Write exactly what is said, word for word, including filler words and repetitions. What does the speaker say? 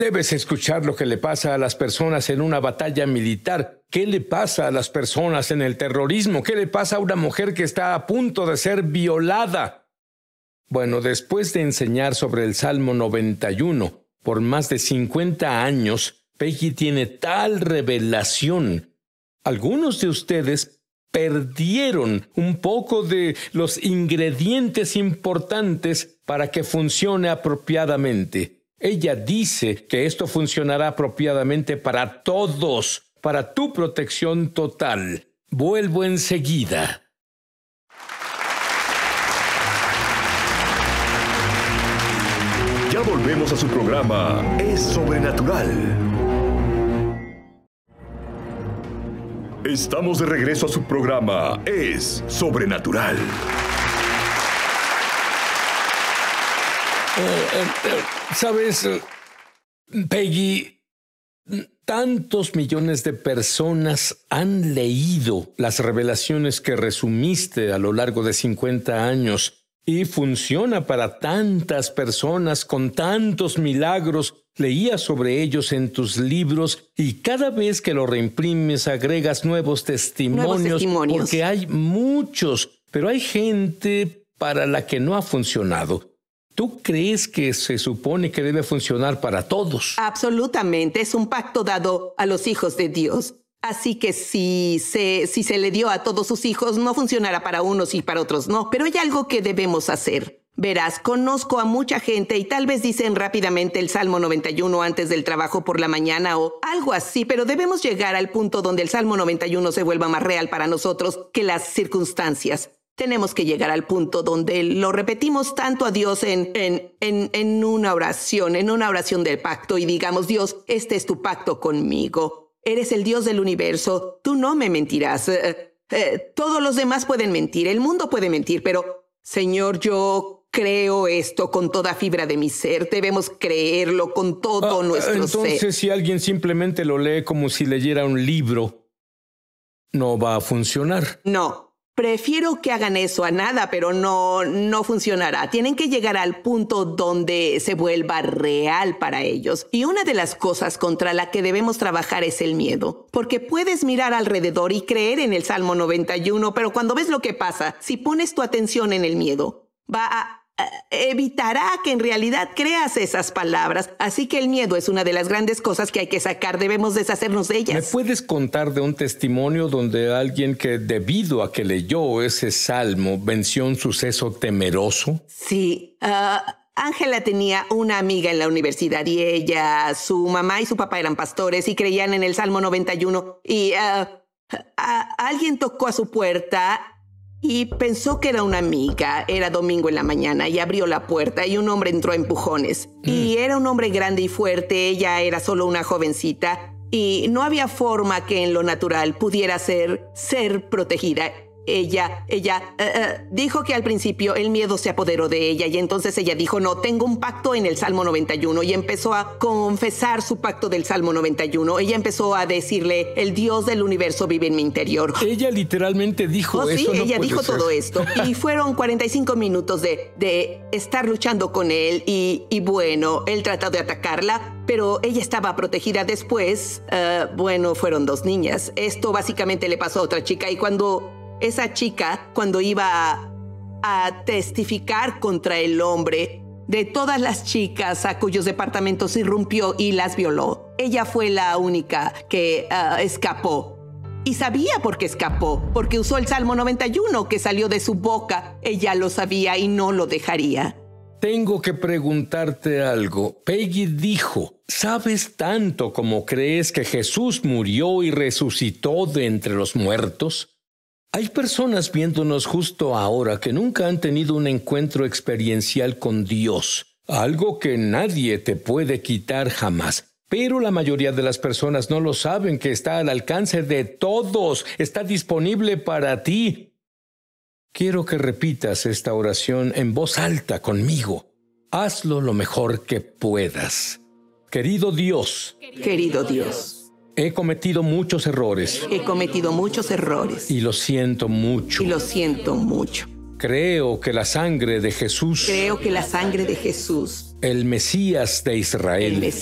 Debes escuchar lo que le pasa a las personas en una batalla militar. ¿Qué le pasa a las personas en el terrorismo? ¿Qué le pasa a una mujer que está a punto de ser violada? Bueno, después de enseñar sobre el Salmo noventa y uno por más de cincuenta años, Peggy tiene tal revelación. Algunos de ustedes perdieron un poco de los ingredientes importantes para que funcione apropiadamente. Ella dice que esto funcionará apropiadamente para todos, para tu protección total. Vuelvo enseguida. Ya volvemos a su programa Es Sobrenatural. Estamos de regreso a su programa Es Sobrenatural. Uh, uh, uh, ¿Sabes, uh, Peggy? Tantos millones de personas han leído las revelaciones que resumiste a lo largo de cincuenta años y funciona para tantas personas con tantos milagros. Leías sobre ellos en tus libros y cada vez que lo reimprimes agregas nuevos testimonios, nuevos testimonios. Porque hay muchos, pero hay gente para la que no ha funcionado. ¿Tú crees que se supone que debe funcionar para todos? Absolutamente. Es un pacto dado a los hijos de Dios. Así que si se, si se le dio a todos sus hijos, no funcionará para unos y para otros no. Pero hay algo que debemos hacer. Verás, conozco a mucha gente y tal vez dicen rápidamente el Salmo noventa y uno antes del trabajo por la mañana o algo así, pero debemos llegar al punto donde el Salmo noventa y uno se vuelva más real para nosotros que las circunstancias. Tenemos que llegar al punto donde lo repetimos tanto a Dios en, en, en, en una oración, en una oración del pacto y digamos, Dios, este es tu pacto conmigo. Eres el Dios del universo, tú no me mentirás. Eh, eh, todos los demás pueden mentir, el mundo puede mentir, pero Señor, yo creo esto con toda fibra de mi ser. Debemos creerlo con todo ah, nuestro entonces, ser. Si alguien simplemente lo lee como si leyera un libro, no va a funcionar. No. Prefiero que hagan eso a nada, pero no, no funcionará. Tienen que llegar al punto donde se vuelva real para ellos. Y una de las cosas contra la que debemos trabajar es el miedo. Porque puedes mirar alrededor y creer en el Salmo noventa y uno, pero cuando ves lo que pasa, si pones tu atención en el miedo, va a... evitará que en realidad creas esas palabras. Así que el miedo es una de las grandes cosas que hay que sacar. Debemos deshacernos de ellas. ¿Me puedes contar de un testimonio donde alguien que debido a que leyó ese salmo venció un suceso temeroso? Sí. Ángela uh, tenía una amiga en la universidad y ella, su mamá y su papá eran pastores y creían en el Salmo noventa y uno. Y uh, uh, alguien tocó a su puerta y pensó que era una amiga. Era domingo en la mañana y abrió la puerta y un hombre entró a empujones. Mm. Y era un hombre grande y fuerte. Ella era solo una jovencita y no había forma que en lo natural pudiera ser, ser protegida. Ella, ella uh, uh, dijo que al principio el miedo se apoderó de ella y entonces ella dijo, no, tengo un pacto en el Salmo noventa y uno y empezó a confesar su pacto del Salmo noventa y uno. Ella empezó a decirle, el Dios del universo vive en mi interior. Ella literalmente dijo oh, eso. Sí, no ella puede dijo ser. todo esto y fueron cuarenta y cinco minutos de, de estar luchando con él y, y bueno, él trató de atacarla, pero ella estaba protegida. Después, uh, bueno, fueron dos niñas. Esto básicamente le pasó a otra chica y cuando... Esa chica, cuando iba a, a testificar contra el hombre, de todas las chicas a cuyos departamentos irrumpió y las violó, ella fue la única que uh, escapó. Y sabía por qué escapó, porque usó el Salmo noventa y uno que salió de su boca. Ella lo sabía y no lo dejaría. Tengo que preguntarte algo. Peggy dijo, ¿sabes tanto como crees que Jesús murió y resucitó de entre los muertos? Hay personas viéndonos justo ahora que nunca han tenido un encuentro experiencial con Dios, algo que nadie te puede quitar jamás. Pero la mayoría de las personas no lo saben, que está al alcance de todos, está disponible para ti. Quiero que repitas esta oración en voz alta conmigo. Hazlo lo mejor que puedas. Querido Dios. Querido Dios. He cometido muchos errores. He cometido muchos errores. Y lo siento mucho. Y lo siento mucho. Creo que la sangre de Jesús. Creo que la sangre de Jesús. El Mesías de Israel. El